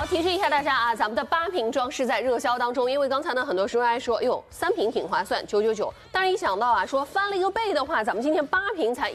提示一下大家啊，咱们的8瓶装是在热销当中，因为刚才呢很多时候还说，哟，3瓶挺划算，999。但是一想到啊，说翻了一个倍的话，咱们今天8瓶才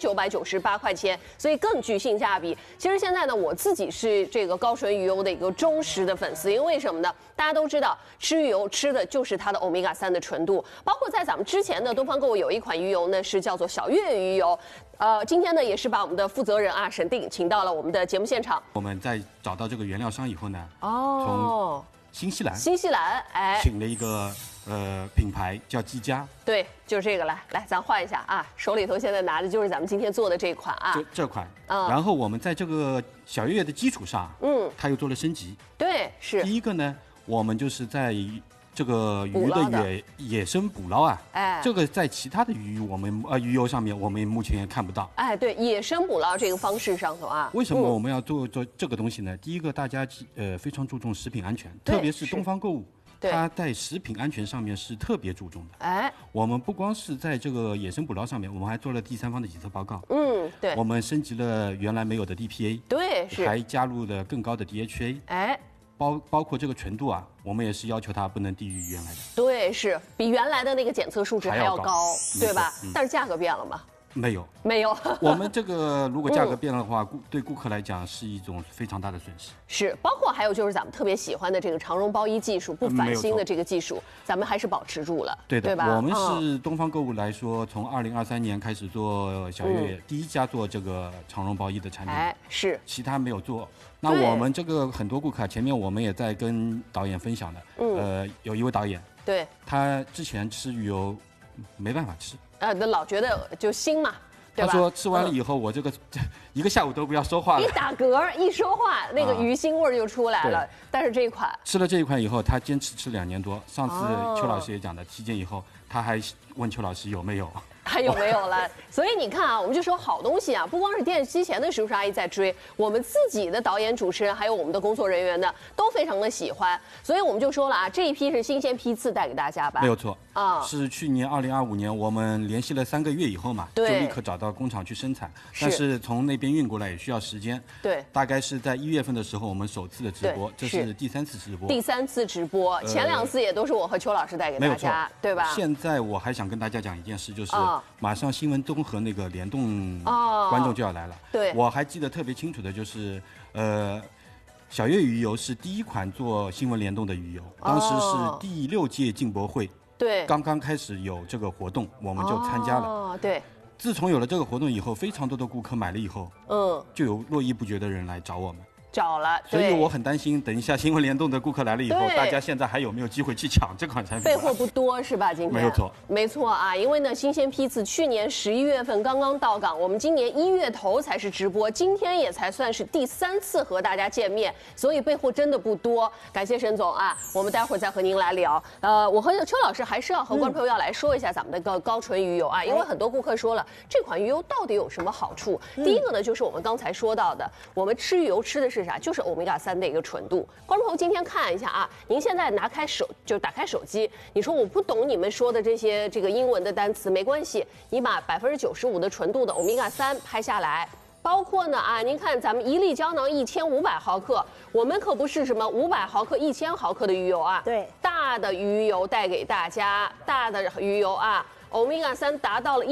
1998块钱，所以更具性价比。其实现在呢，我自己是这个高纯鱼油的一个忠实的粉丝，因为什么呢？大家都知道，吃鱼油吃的就是它的欧米伽3的纯度，包括在咱们之前的东方购物有一款鱼油呢，是叫做小月鱼油。今天呢也是把我们的负责人啊沈定请到了我们的节目现场。 我们在找到这个原料商以后呢， 从新西兰， 哎， 请了一个品牌叫积家， 对，就是这个来，咱换一下啊，手里头现在拿的就是咱们今天做的这款啊， 这款，然后我们在这个小月月的基础上，它又做了升级， 对，是第一个呢，我们就是在这个鱼的野生捕捞啊，哎，这个在其他的鱼油上面我们目前也看不到。 哎，对，野生捕捞这个方式上头啊， 为什么我们要做这个东西呢？第一个，大家非常注重食品安全，特别是东方购物，它在食品安全上面是特别注重的。哎，我们不光是在这个野生捕捞上面，我们还做了第三方的检测报告。对，我们升级了原来没有的 DPA， 对，是，还加入了更高的 DHA。哎。包括这个纯度啊，我们也是要求它不能低于原来的。对，是比原来的那个检测数值还要高，对吧？但是价格变了吗？没有。 我们这个如果价格变了的话，对顾客来讲是一种非常大的损失。 是，包括还有就是咱们特别喜欢的这个长绒包衣技术，不返芯的这个技术，咱们还是保持住了，对吧？ 我们是东方购物来说，从2023年开始做小月月第一家做这个长绒包衣的产品，是，其他没有做。那我们这个很多顾客，前面我们也在跟导演分享的，有一位导演，对，他之前吃鱼油没办法吃， 老觉得就腥嘛， 他说吃完了以后，我这个一个下午都不要说话了， 一打嗝一说话，那个鱼腥味就出来了。但是这一款吃了这一款以后，他坚持吃2年多。上次邱老师也讲的，体检以后他还问邱老师有没有。 还有没有了？所以你看啊，我们就说好东西啊，不光是电视机前的叔叔阿姨在追，我们自己的导演、主持人，还有我们的工作人员呢，都非常的喜欢。所以我们就说了啊，这一批是新鲜批次带给大家吧？ 没有错啊，是去年2025年我们联系了3个月以后嘛，就立刻找到工厂去生产。但是从那边运过来也需要时间。对，大概是在1月份的时候，我们首次的直播，这是第3次直播。 第3次直播，前2次也都是我和邱老师带给大家，对吧？ 现在我还想跟大家讲一件事，就是马上新闻综合那个联动观众就要来了。对，我还记得特别清楚的就是，小月鱼油是第一款做新闻联动的鱼油，当时是第6届进博会，对，刚刚开始有这个活动，我们就参加了。对，自从有了这个活动以后，非常多的顾客买了以后，就有络绎不绝的人来找我们。 找了， 所以我很担心，等一下新闻联动的顾客来了以后，大家现在还有没有机会去抢这款产品？ 备货不多是吧？今天没有错， 没错啊，因为呢，新鲜批次去年11月份刚刚到港，我们今年1月头才是直播，今天也才算是第3次和大家见面，所以备货真的不多。感谢沈总啊，我们待会儿再和您来聊。我和邱老师还是要和观众朋友要来说一下咱们的高纯鱼油啊，因为很多顾客说了，这款鱼油到底有什么好处？第一个呢，就是我们刚才说到的，我们吃鱼油吃的是啥？就是欧米伽3的一个纯度。观众朋友今天看一下啊，您现在打开手机，你说我不懂你们说的这个英文的单词，没关系，你把95%的纯度的欧米伽3拍下来。包括呢啊，您看咱们1粒胶囊1500毫克，我们可不是什么500毫克、1000毫克的鱼油啊，对，大的鱼油带给大家，大的鱼油啊，欧米伽3达到了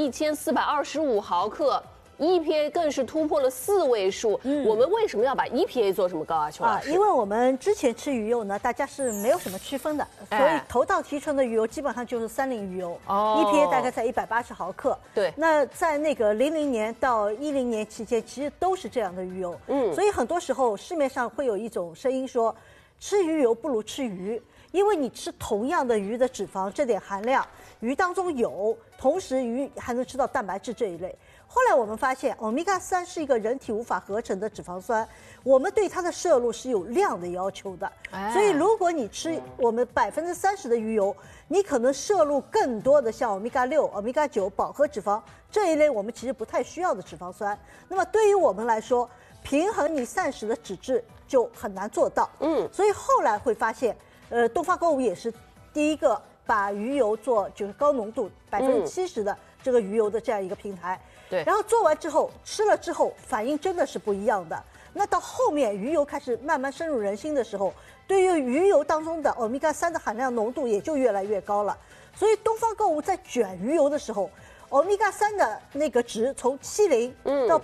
1425毫克。EPA 更是突破了4位数。我们为什么要把 EPA 做这么高啊，邱老师？ 因为我们之前吃鱼油呢，大家是没有什么区分的，所以头道提纯的鱼油基本上就是30鱼油，EPA 大概在180毫克。对，那在那个00年到10年期间，其实都是这样的鱼油。所以很多时候市面上会有一种声音说，吃鱼油不如吃鱼，因为你吃同样的鱼的脂肪这点含量，鱼当中有，同时鱼还能吃到蛋白质这一类。后来我们发现，欧米伽3是一个人体无法合成的脂肪酸，我们对它的摄入是有量的要求的。所以，如果你吃我们30%的鱼油，你可能摄入更多的像欧米伽6、欧米伽9饱和脂肪这一类我们其实不太需要的脂肪酸。那么对于我们来说，平衡你膳食的脂质就很难做到。所以后来会发现，东方购物也是第一个把鱼油做就是高浓度70%的这个鱼油的这样一个平台。对，然后做完之后吃了之后反应真的是不一样的。 那到后面鱼油开始慢慢深入人心的时候，对于鱼油当中的欧米伽3的含量浓度也就越来越高了。所以东方购物在卷鱼油的时候，欧米伽3的那个值从70到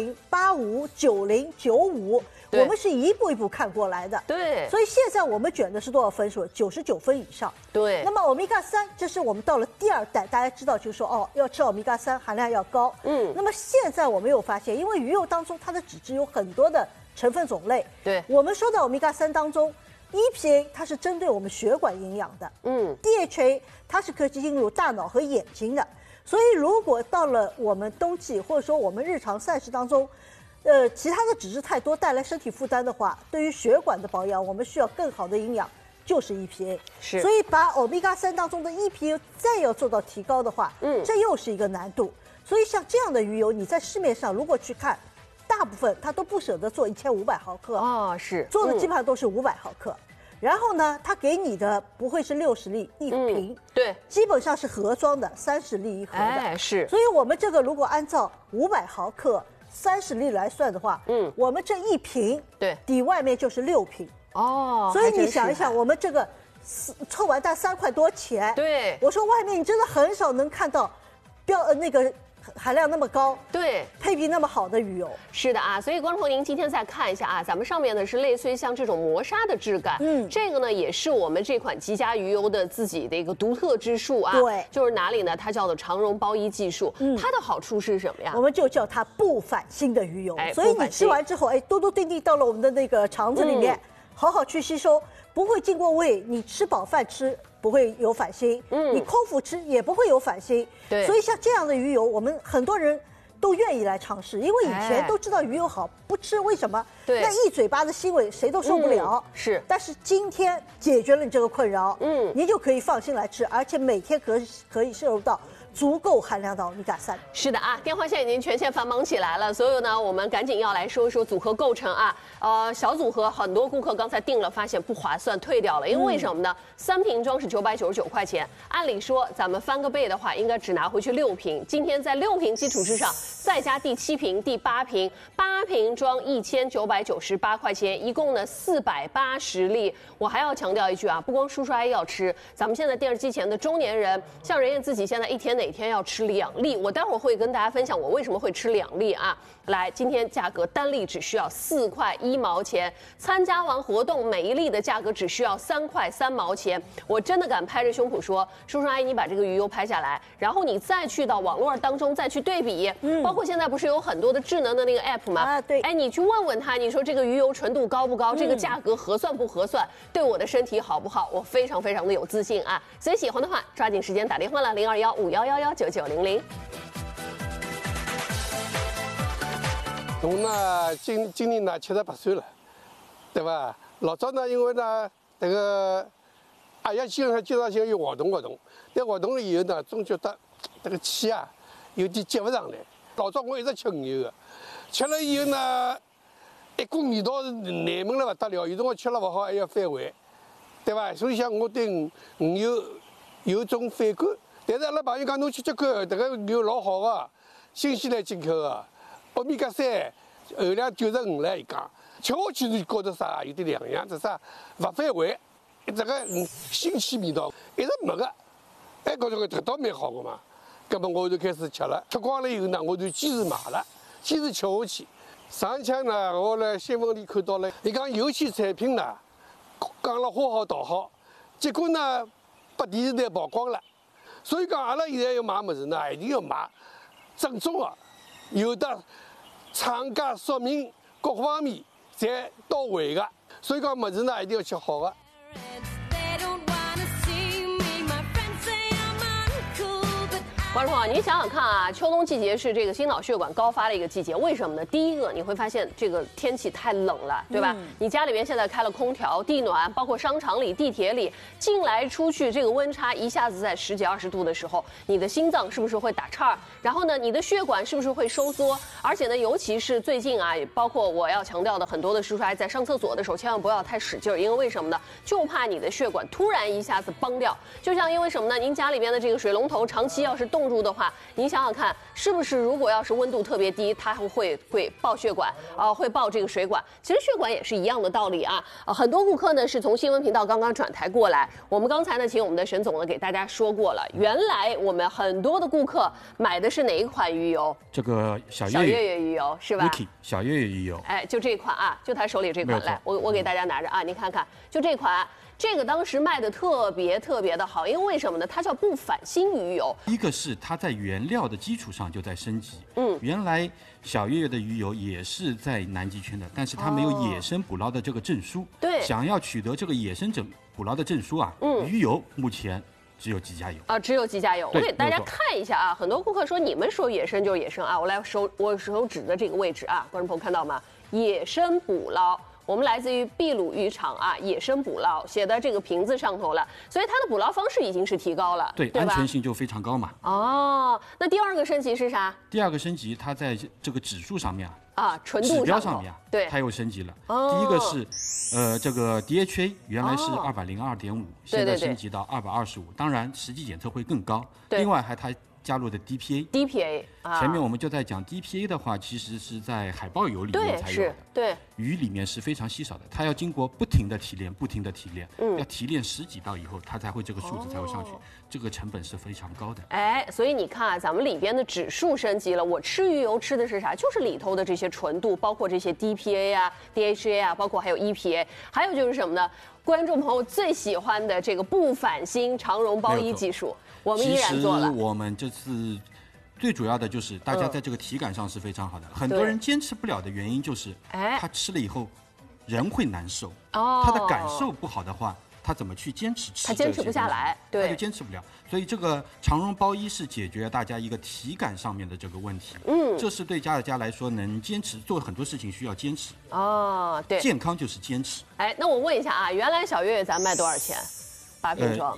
80、85、90、95。我们是一步一步看过来的， 对， 所以现在我们卷的是多少分数？99分以上。 对， 那么欧米伽3，这是我们到了第2代，大家知道就是说要吃欧米伽3含量要高。那么现在我们又发现，因为鱼油当中它的脂质有很多的成分种类， 对， 我们说的欧米伽3当中 ，EPA 它是针对我们血管营养的，DHA 它是可以进入大脑和眼睛的。所以如果到了我们冬季或者说我们日常膳食当中，其他的脂质太多带来身体负担的话，对于血管的保养，我们需要更好的营养，就是 EPA。 是， 所以把欧米伽3当中的 EPA 再要做到提高的话，这又是一个难度。所以像这样的鱼油，你在市面上如果去看，大部分它都不舍得做1500毫克是做的基本上都是500毫克。然后呢，它给你的不会是60粒一瓶， 对， 基本上是盒装的30粒一盒的， 是。 所以我们这个如果按照500毫克。30粒来算的话，我们这一瓶对抵外面就是6瓶所以你想一想，我们这个臭完蛋3块多钱， 对， 我说外面你真的很少能看到那个含量那么高， 对， 配比那么好的鱼油。 是的啊，所以观众朋友您今天再看一下啊，咱们上面呢是类似于像这种磨砂的质感，这个呢也是我们这款极佳鱼油的自己的一个独特之处啊， 对， 就是哪里呢？它叫做长绒包衣技术，它的好处是什么呀？ 我们就叫它不反腥的鱼油，所以你吃完之后，多多定定到了我们的那个肠子里面，好好去吸收，不会经过胃，你吃饱饭吃。不会有反腥，你空腹吃也不会有反腥， 对， 所以像这样的鱼油，我们很多人都愿意来尝试，因为以前都知道鱼油好，不吃为什么？ 对， 那一嘴巴的腥味谁都受不了， 是。 但是今天解决了你这个困扰，你就可以放心来吃，而且每天可以摄入到足够含量的欧米伽3。 是的啊，电话线已经全线繁忙起来了，所以呢，我们赶紧要来说一说组合构成啊。小组合很多顾客刚才订了，发现不划算，退掉了，因为什么呢？3瓶装是999块钱，按理说咱们翻个倍的话，应该只拿回去6瓶。今天在6瓶基础之上，再加第7瓶、第8瓶，8瓶装1998块钱，一共呢480粒。我还要强调一句啊，不光叔叔阿姨要吃，咱们现在电视机前的中年人，像人家自己现在一天哪天要吃2粒，我待会儿会跟大家分享我为什么会吃2粒啊。来，今天价格单粒只需要4块1毛钱，参加完活动每一粒的价格只需要3块3毛钱。我真的敢拍着胸脯说，叔叔阿姨，你把这个鱼油拍下来，然后你再去到网络当中再去对比，包括现在不是有很多的智能的那个 app 吗？ 对， 你去问问他，你说这个鱼油纯度高不高，这个价格合算不合算，对我的身体好不好？我非常非常的有自信啊！所以喜欢的话，抓紧时间打电话了，0215119990。 我呢，今年呢78岁了，对吧？老早呢，因为呢，这个也经常性有活动，但活动了以后呢，总觉得这个气啊有点接不上来。老早我一直吃鱼油的，吃了以后呢，一股味道是难闻了不得了，有辰光吃了不好还要反胃，对吧？所以讲我对鱼油有种反感。但是阿拉朋友讲侬去吃看，这个鱼油老好的，新西兰进口的。欧米伽3含量95了，伊讲吃下去是觉得啥有点两样，这啥不反胃，这个新鲜味道一直没个，觉着这倒蛮好的嘛。那么我就开始吃了，吃光了以后呢，我就坚持买了，坚持吃下去。上枪呢，我在新闻里看到了，伊讲有些产品呢，讲了花好道好，结果呢被电视台曝光了。所以讲阿拉现在要买物事呢，一定要买正宗的。有的厂家说明各方面侪到位的，所以讲物事呢一定要吃好的。 观众朋友，您想想看啊，秋冬季节是这个心脑血管高发的一个季节，为什么呢？第一个，你会发现这个天气太冷了，对吧？你家里面现在开了空调、地暖，包括商场里、地铁里进来出去，这个温差一下子在10几20度的时候，你的心脏是不是会打颤？然后呢，你的血管是不是会收缩？而且呢，尤其是最近啊，包括我要强调的很多的叔叔阿姨在上厕所的时候，千万不要太使劲，因为为什么呢？就怕你的血管突然一下子崩掉。就像因为什么呢？您家里边的这个水龙头长期要是冻冻住的话，你想想看，是不是如果要是温度特别低，它会爆血管会爆这个水管。其实血管也是一样的道理啊。很多顾客呢是从新闻频道刚刚转台过来，我们刚才呢请我们的沈总呢给大家说过了，原来我们很多的顾客买的是哪一款鱼油？ 这个小月月鱼油是吧？ 小月月鱼油， 哎，就这款啊，就他手里这款，来，我给大家拿着啊，你看看，就这款。这个当时卖的特别的好，因为什么呢？它叫不反星鱼油。 一个是它在原料的基础上就在升级。原来小月月的鱼油也是在南极圈的，但是它没有野生捕捞的这个证书。 对， 想要取得这个野生捕捞的证书啊，鱼油目前只有几家有啊，只有几家有。我给大家看一下啊，很多顾客说你们说野生就是野生啊，我来我手指的这个位置啊，观众朋友看到吗？野生捕捞。我们来自于秘鲁渔场啊，野生捕捞写在这个瓶子上头了，所以它的捕捞方式已经是提高了， 对，安全性就非常高嘛。 哦，那第二个升级是啥？ 第二个升级，它在这个指数上面纯度指标上面对， 它又升级了。第一个是，这个 DHA 原来是202.5，现在升级到225，当然实际检测会更高。另外它加入的 DPA， 前面我们就在讲 DPA 的话，其实是在海豹油里面才有的， 对， 鱼里面是非常稀少的，它要经过不停的提炼，要提炼10几道以后，它才会这个数字才会上去，这个成本是非常高的。 哎，所以你看啊，咱们里边的指数升级了，我吃鱼油吃的是啥？就是里头的这些纯度，包括这些 DPA 啊、DHA 啊，包括还有 EPA， 还有就是什么呢？观众朋友最喜欢的这个不反星长绒包衣技术。我们依然做了。 其实我们这次最主要的就是大家在这个体感上是非常好的。很多人坚持不了的原因就是，他吃了以后人会难受。他的感受不好的话，他怎么去坚持吃？ 他坚持不下来，对， 他就坚持不了。所以这个长绒包衣是解决大家一个体感上面的这个问题。这是对大家来说能坚持做很多事情需要坚持。 对， 健康就是坚持。 哎，那我问一下啊，原来小月月咱卖多少钱？8瓶装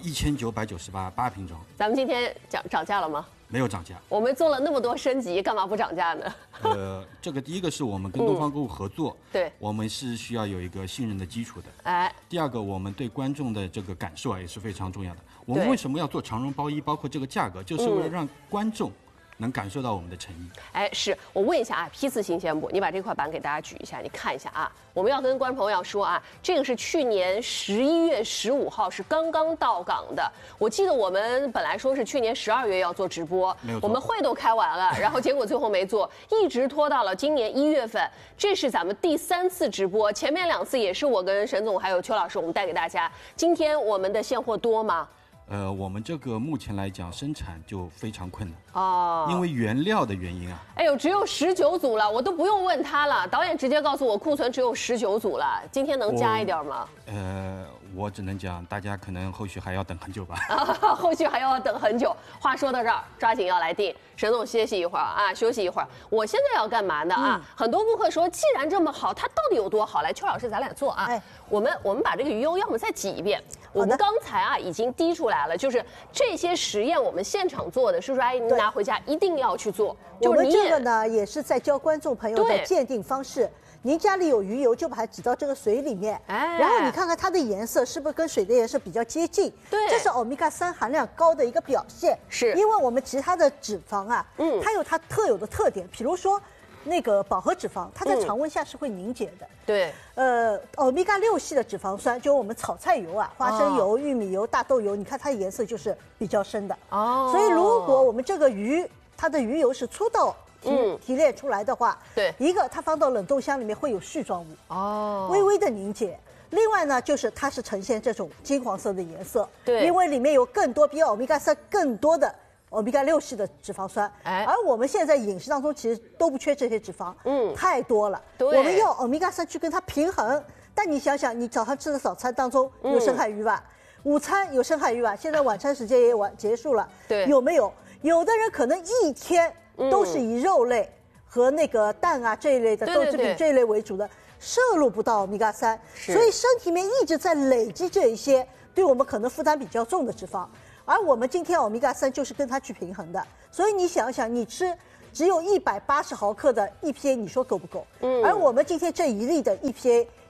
1998，8瓶装。 咱们今天涨价了吗？ 没有涨价。 我们做了那么多升级，干嘛不涨价呢？ 这个第一个是我们跟东方购物合作， 对， 我们是需要有一个信任的基础的。 哎， 第二个，我们对观众的这个感受也是非常重要的。我们为什么要做长绒包衣，包括这个价格，就是为了让观众能感受到我们的诚意。 哎，是我问一下啊，批次新鲜不？你把这块板给大家举一下，你看一下啊。我们要跟观众朋友要说啊，这个是去年11月15号是刚刚到港的。我记得我们本来说是去年12月要做直播，我们会都开完了，然后结果最后没做，一直拖到了今年1月份。这是咱们第3次直播，前面2次也是我跟沈总还有邱老师我们带给大家。今天我们的现货多吗？ 我们这个目前来讲生产就非常困难因为原料的原因啊。 哎呦，只有19组了，我都不用问他了，导演直接告诉我库存只有19组了，今天能加一点吗？ 我只能讲，大家可能后续还要等很久吧。 后续还要等很久。话说到这儿，抓紧要来定。沈总歇息一会儿啊，休息一会儿。我现在要干嘛呢啊？很多顾客说，既然这么好，它到底有多好？来，邱老师，咱俩做啊。我们把这个鱼油要么再挤一遍。我们刚才啊已经滴出来了，就是这些实验我们现场做的，叔叔阿姨您拿回家一定要去做。 我们这个呢也是在教观众朋友的鉴定方式。您家里有鱼油，就把它挤到这个水里面，然后你看看它的颜色是不是跟水的颜色比较接近？ 对， 这是欧米伽3含量高的一个表现。 是， 因为我们其他的脂肪啊，它有它特有的特点，比如说那个饱和脂肪，它在常温下是会凝结的。 对， 欧米伽6系的脂肪酸，就我们炒菜油啊，花生油、玉米油、大豆油，你看它的颜色就是比较深的。所以如果我们这个鱼，它的鱼油是粗到提炼出来的话， 对， 一个它放到冷冻箱里面会有絮状物，微微的凝结。另外呢，就是它是呈现这种金黄色的颜色， 对， 因为里面有更多比欧米伽3更多的欧米伽6系的脂肪酸，而我们现在饮食当中其实都不缺这些脂肪，太多了，我们要欧米伽3去跟它平衡。但你想想，你早上吃的早餐当中有深海鱼吧，午餐有深海鱼吧，现在晚餐时间也结束了， 对， 有没有？有的人可能一天都是以肉类和那个蛋啊这一类的豆制品这一类为主的，摄入不到欧米伽3，所以身体里面一直在累积这一些对我们可能负担比较重的脂肪，而我们今天欧米伽3就是跟它去平衡的。所以你想想，你吃只有180毫克的 EPA， 你说够不够？而我们今天这1粒的 EPA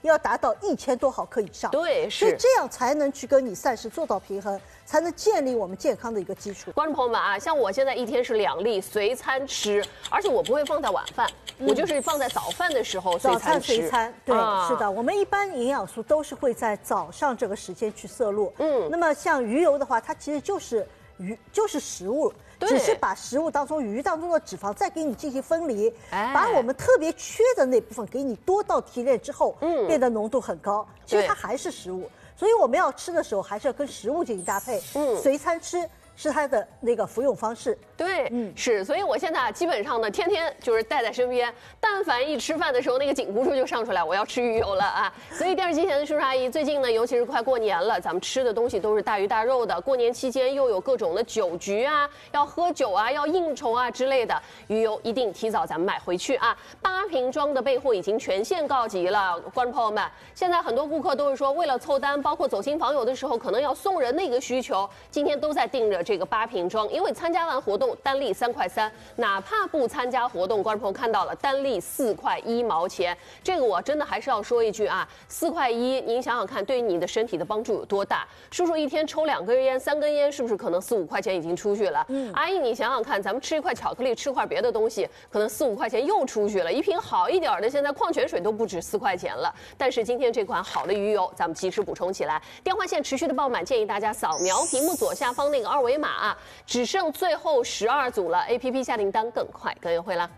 要达到1000多毫克以上。 对， 所以这样才能去跟你膳食做到平衡，才能建立我们健康的一个基础。 观众朋友们啊，像我现在一天是2粒随餐吃，而且我不会放在晚饭，我就是放在早饭的时候随餐吃。 随餐，对，是的，我们一般营养素都是会在早上这个时间去摄入。那么像鱼油的话，它其实就是食物。只是把食物当中鱼当中的脂肪再给你进行分离，把我们特别缺的那部分给你多道提炼之后，变得浓度很高。其实它还是食物，所以我们要吃的时候还是要跟食物进行搭配。随餐吃是它的那个服用方式。 对，是，所以我现在基本上呢，天天就是带在身边，但凡一吃饭的时候，那个紧箍咒就上出来，我要吃鱼油了啊！所以电视机前的叔叔阿姨，最近呢，尤其是快过年了，咱们吃的东西都是大鱼大肉的。过年期间又有各种的酒局啊，要喝酒啊，要应酬啊之类的，鱼油一定提早咱们买回去啊！8瓶装的备货已经全线告急了，观众朋友们，现在很多顾客都是说，为了凑单，包括走亲访友的时候，可能要送人的一个需求，今天都在订着这个8瓶装，因为参加完活动单粒3块3，哪怕不参加活动，观众朋友看到了单粒4块1毛钱，这个我真的还是要说一句啊，4块1，您想想看，对于你的身体的帮助有多大？叔叔一天抽2根烟、3根烟，是不是可能4、5块钱已经出去了？阿姨你想想看，咱们吃一块巧克力，吃块别的东西，可能4、5块钱又出去了。一瓶好一点的，现在矿泉水都不止4块钱了。但是今天这款好的鱼油，咱们及时补充起来。电话线持续的爆满，建议大家扫描屏幕左下方那个2维码啊，只剩最后12组了 ，APP 下订单更快更优惠啦。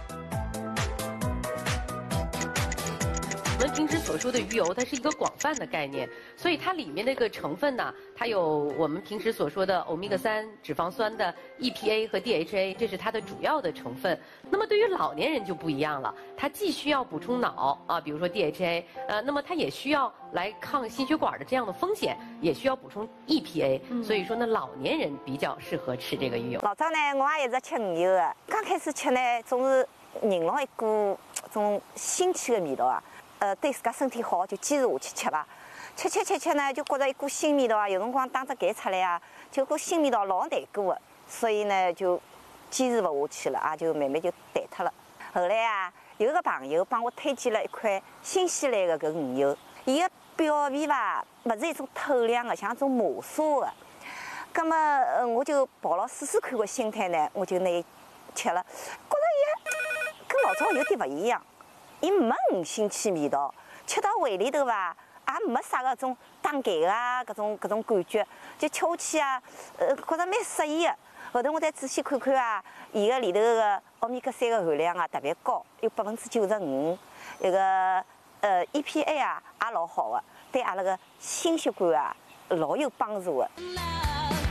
我们平时所说的鱼油，它是一个广泛的概念，所以它里面的一个成分呢，它有我们平时所说的欧米伽3脂肪酸的 EPA 和 DHA， 这是它的主要的成分。那么对于老年人就不一样了，它既需要补充脑啊，比如说 DHA， 那么它也需要来抗心血管的这样的风险，也需要补充 EPA。所以说呢，老年人比较适合吃这个鱼油。 老早呢，我也一直吃鱼油的，刚开始吃呢，总是闻到一股种腥气的味道啊。对自家身体好，就坚持下去吃吧。吃呢，就觉着一股腥味道啊，有辰光打只嗝出来啊，就股腥味道老难过的，所以呢就坚持不下去了，也就慢慢就淡脱了。后来啊，有个朋友帮我推荐了一款新西兰的搿鱼油，伊个表皮吧，勿是一种透亮的，像一种磨砂的。葛么我就抱了试试看个心态呢，我就拿伊吃了，觉着伊跟老早有点勿一样。伊没五腥气味道，吃到胃里头吧，也没啥个种打嗝啊，搿种感觉，就吃下去啊，觉着蛮适意的。后头我再仔细看看啊，伊个里头个欧米伽3个含量啊特别高，有95%，那个EPA 啊也老好的，对阿拉个心血管啊老有帮助的。